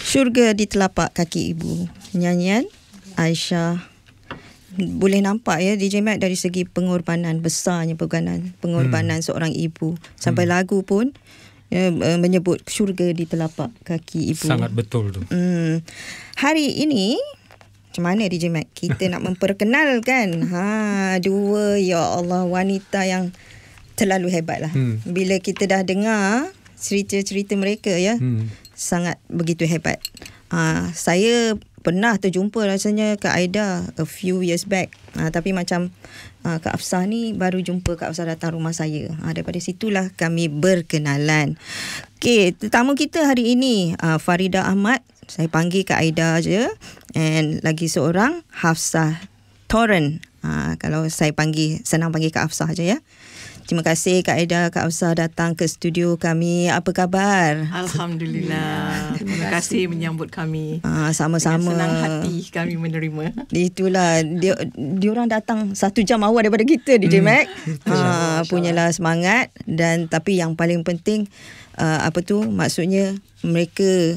Syurga di Telapak Kaki Ibu. Nyanyian Aisyah. Boleh nampak ya DJ Mac dari segi pengorbanan, besarnya pengorbanan seorang ibu. Sampai lagu pun menyebut syurga di telapak kaki ibu. Sangat betul tu. Hari ini macam mana DJ Mac kita nak memperkenalkan dua ya Allah wanita yang terlalu hebat lah. Bila kita dah dengar cerita-cerita mereka ya, sangat begitu hebat. Saya pernah terjumpa rasanya Kak Aida a few years back. Tapi macam Kak Afsah ni baru jumpa Kak Afsah datang rumah saya. Daripada situlah kami berkenalan. Okey, tetamu kita hari ini Farida Ahmad. Saya panggil Kak Aida je. And lagi seorang Hafsah Torren. Kalau saya panggil, senang panggil Kak Afsah je ya. Terima kasih Kak Aida, Kak Afsah datang ke studio kami. Apa khabar? Alhamdulillah. Terima kasih menyambut kami. Sama-sama. Dengan senang hati kami menerima. Itulah dia orang datang 1 jam awal daripada kita DJ Mac. Punyalah semangat. Dan tapi yang paling penting maksudnya mereka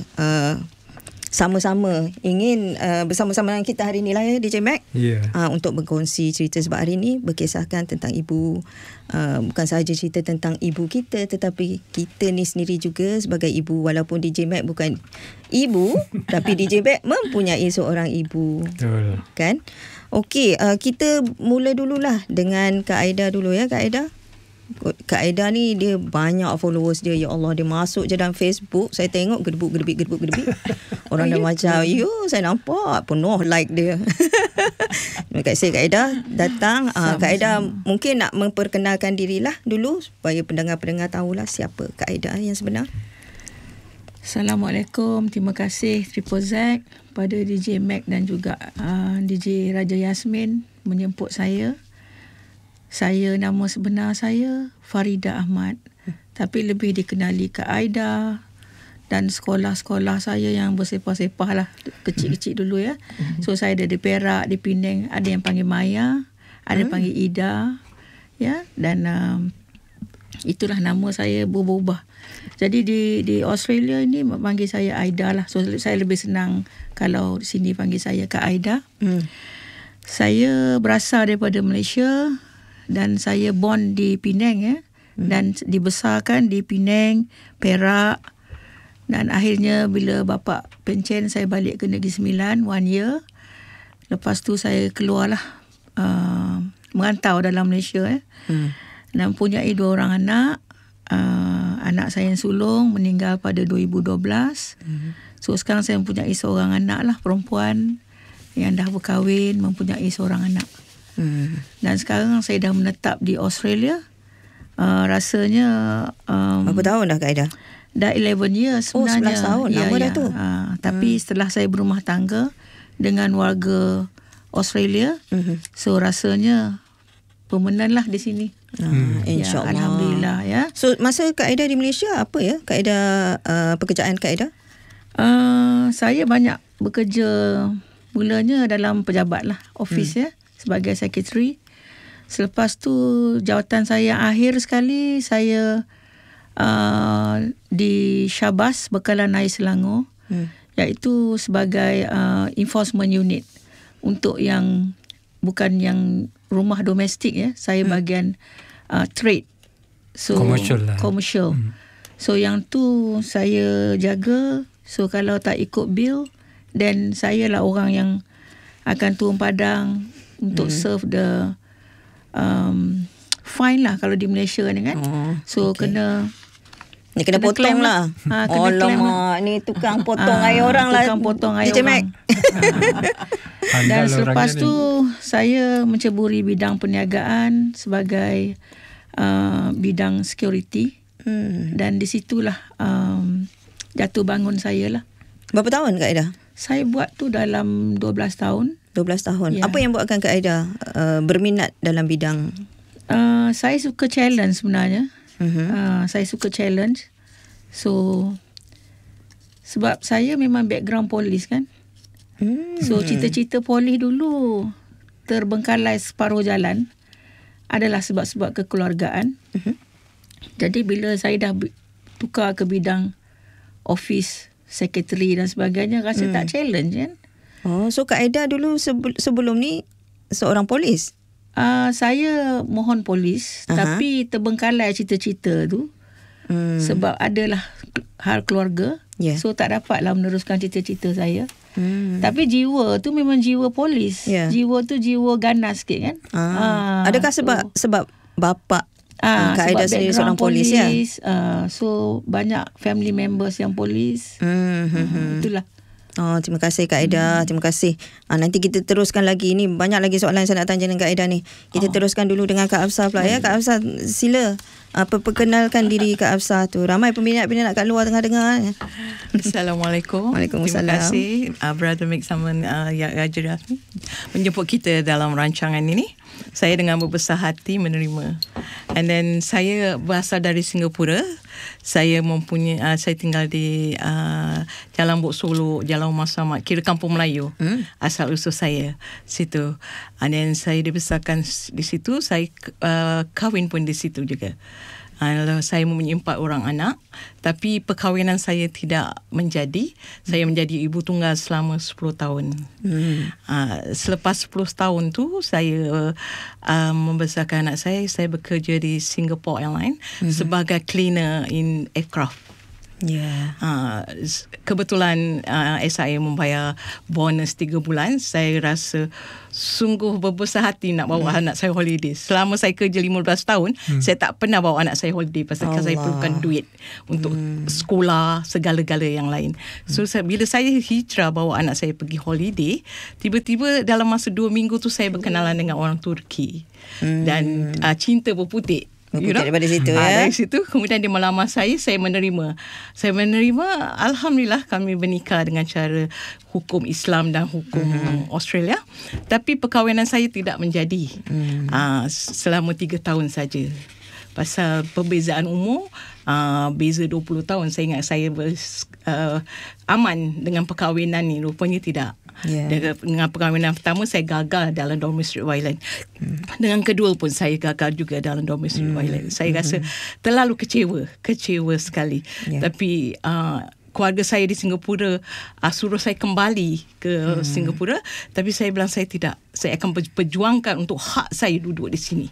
sama-sama ingin bersama-sama dengan kita hari ni lah ya DJ Mac. Untuk berkongsi cerita, sebab hari ni berkisahkan tentang ibu. Bukan sahaja cerita tentang ibu kita, tetapi kita ni sendiri juga sebagai ibu. Walaupun DJ Mac bukan ibu tapi DJ Mac mempunyai seorang ibu. Betul. Kan? Okey, kita mula dululah dengan Kak Aida dulu ya Kak Aida. Kak Aida ni dia banyak followers dia. Ya Allah, dia masuk je dalam Facebook, saya tengok gedebuk-gedebik. Orang dah macam, saya nampak penuh like dia. Terima kasih Kak Aida datang. Kak Aida mungkin nak memperkenalkan dirilah dulu supaya pendengar-pendengar tahulah siapa Kak Aida yang sebenar. Assalamualaikum. Terima kasih Triple Z pada DJ Mac dan juga DJ Raja Yasmin menjemput saya. Saya, nama sebenar saya Farida Ahmad. Tapi lebih dikenali Kak Aida. Dan sekolah-sekolah saya yang bersepah-sepah lah. Kecil-kecil dulu ya. So saya ada di Perak, di Penang. Ada yang panggil Maya. Ada yang panggil Ida. Ya. Dan itulah nama saya berubah. Jadi di Australia ini panggil saya Aida lah. So saya lebih senang kalau di sini panggil saya Kak Aida. Saya berasal daripada Malaysia. Dan saya born di Penang ya. Dan dibesarkan di Penang, Perak. Dan akhirnya bila bapa pencen, saya balik ke Negeri Sembilan 1 year. Lepas tu saya keluarlah merantau dalam Malaysia ya. Dan mempunyai 2 orang anak. Anak saya yang sulung meninggal pada 2012. So sekarang saya mempunyai seorang anak lah, perempuan yang dah berkahwin, mempunyai seorang anak. Dan sekarang saya dah menetap di Australia. Rasanya berapa tahun dah Kak Aida? Dah 11 years sebenarnya. 11 tahun, lama dah tu. Tapi setelah saya berumah tangga dengan warga Australia, so rasanya permanent lah di sini. InsyaAllah. Alhamdulillah ya. So masa Kak Aida di Malaysia, apa ya Kak Aida, pekerjaan Kak Aida? Saya banyak bekerja mulanya dalam pejabat lah, office ya, sebagai secretary. Selepas tu jawatan saya akhir sekali, saya di Syabas, Bekalan Air Selangor, iaitu sebagai enforcement unit untuk yang bukan yang rumah domestik ya. Saya bahagian trade, so commercial. So yang tu saya jaga. So kalau tak ikut bil, then saya lah orang yang akan turun padang untuk serve the fine lah kalau di Malaysia ni kan. So kena potong lah. Alamak, ni tukang potong air orang lah. Tukang potong air orang. Dan selepas tu saya menceburi bidang perniagaan sebagai bidang security. Dan di situlah jatuh bangun saya lah. Berapa tahun Kak Aida? Saya buat tu dalam 12 tahun. 12 tahun. Ya. Apa yang buatkan Kak Aida berminat dalam bidang? Saya suka challenge sebenarnya. Saya suka challenge. So sebab saya memang background polis kan. So cita-cita polis dulu terbengkalai separuh jalan adalah sebab-sebab kekeluargaan. Jadi bila saya dah tukar ke bidang office secretary dan sebagainya, rasa tak challenge kan. Oh, so Kak Aida dulu sebelum ni seorang polis? Saya mohon polis, tapi terbengkalai cita-cita tu. Sebab adalah hal keluarga. So tak dapatlah meneruskan cita-cita saya. Tapi jiwa tu memang jiwa polis. Jiwa tu jiwa ganas sikit kan. Adakah sebab bapa Kak Aida sendiri seorang polis ya? So banyak family members yang polis. Itulah. Oh, terima kasih Kak Aida. Terima kasih. Nanti kita teruskan lagi. Ini banyak lagi soalan saya nak tanya dengan Kak Aida ni. Kita teruskan dulu dengan Kak Hafsah pula ya. Kak Hafsah, sila perkenalkan diri Kak Hafsah tu. Ramai peminat-peminat kat luar tengah dengar. Assalamualaikum. Waalaikumsalam. Terima kasih Brother Mick sama Raja Yasmin menjemput kita dalam rancangan ini. Saya dengan berbesar hati menerima. And then saya berasal dari Singapura. Saya saya tinggal di Jalan Bok Solo, Jalan Umar Samad, kira Kampung Melayu. Asal usul saya situ. And then saya dibesarkan di situ. Saya kahwin pun di situ juga. Saya mempunyai 4 orang anak, tapi perkahwinan saya tidak menjadi. Saya menjadi ibu tunggal selama 10 tahun. Selepas 10 tahun tu saya membesarkan anak saya. Saya bekerja di Singapore Airlines sebagai cleaner in aircraft. Kebetulan SIA membayar bonus 3 bulan. Saya rasa sungguh berbesar hati nak bawa anak saya holiday. Selama saya kerja 15 tahun, saya tak pernah bawa anak saya holiday pasal saya perlukan duit untuk sekolah, segala-gala yang lain. So bila saya hijrah bawa anak saya pergi holiday, tiba-tiba dalam masa 2 minggu tu saya berkenalan dengan orang Turki. Dan cinta berputik. Daripada situ Dari situ kemudian dia melamar saya menerima. Alhamdulillah kami bernikah dengan cara hukum Islam dan hukum Australia. Tapi perkahwinan saya tidak menjadi selama 3 tahun saja. Pasal perbezaan umur, beza 20 tahun. Saya ingat saya aman dengan perkahwinan ni, rupanya tidak. Dengan perkahwinan pertama saya gagal dalam domestic violence. Dengan kedua pun saya gagal juga dalam domestic violence. Saya rasa terlalu kecewa sekali. Tapi keluarga saya di Singapura suruh saya kembali ke Singapura, tapi saya bilang saya tidak. Saya akan perjuangkan untuk hak saya duduk di sini.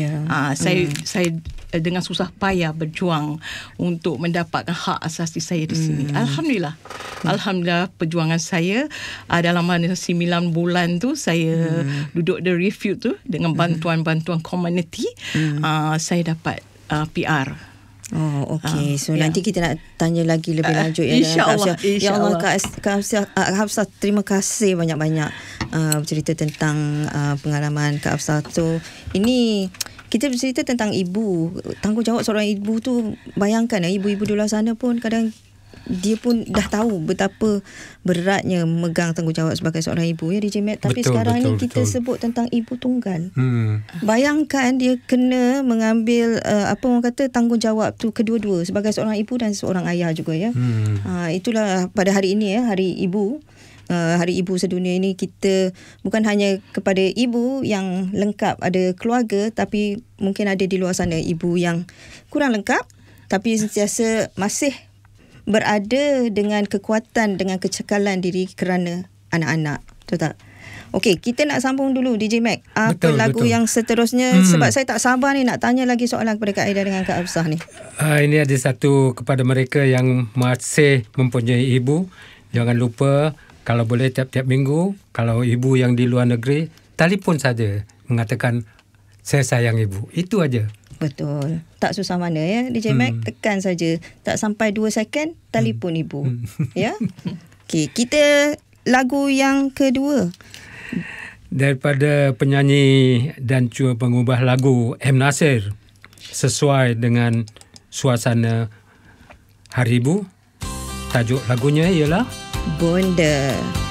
Saya dengan susah payah berjuang untuk mendapatkan hak asasi saya di sini. Alhamdulillah perjuangan saya dalam mana 9 bulan tu saya duduk di refuge tu dengan bantuan-bantuan community. Saya dapat PR. Oh, okey. So nanti kita nak tanya lagi lebih lanjut ya. InsyaAllah. Ya Allah, Kak Hafsah, terima kasih banyak-banyak bercerita tentang pengalaman Kak Hafsah tu. Ini kita bercerita tentang ibu. Tanggungjawab seorang ibu tu, bayangkan ibu-ibu di luar sana pun kadang dia pun dah tahu betapa beratnya memegang tanggungjawab sebagai seorang ibu ya DJ Matt. Tapi sekarang ni kita sebut tentang ibu tunggal. Bayangkan dia kena mengambil orang kata tanggungjawab tu kedua-dua sebagai seorang ibu dan seorang ayah juga ya. Itulah pada hari ini ya, Hari Ibu. Hari Ibu sedunia ini, kita bukan hanya kepada ibu yang lengkap ada keluarga, tapi mungkin ada di luar sana ibu yang kurang lengkap tapi sentiasa masih berada dengan kekuatan, dengan kecekalan diri kerana anak-anak. Betul tak? Okey, kita nak sambung dulu DJ Mac. Apa lagu yang seterusnya? Sebab saya tak sabar ni nak tanya lagi soalan kepada Kak Aida dengan Kak Hafsah ni. Ini ada satu kepada mereka yang masih mempunyai ibu. Jangan lupa, kalau boleh tiap-tiap minggu, kalau ibu yang di luar negeri, telefon saja mengatakan saya sayang ibu. Itu aja. Betul. Tak susah mana ya DJ Mac, tekan saja. Tak sampai 2 second telefon ibu. Ya. Okey, kita lagu yang kedua daripada penyanyi dan juga pengubah lagu M. Nasir, sesuai dengan suasana Hari Ibu. Tajuk lagunya ialah Bonda.